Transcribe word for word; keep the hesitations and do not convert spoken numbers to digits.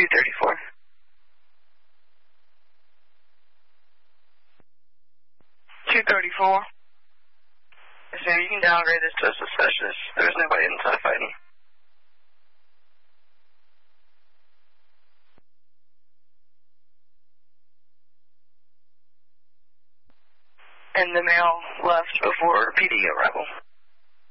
two thirty-four. two thirty-four. So you can downgrade this to a suspicious. There's nobody inside fighting. And the male left before P D arrival.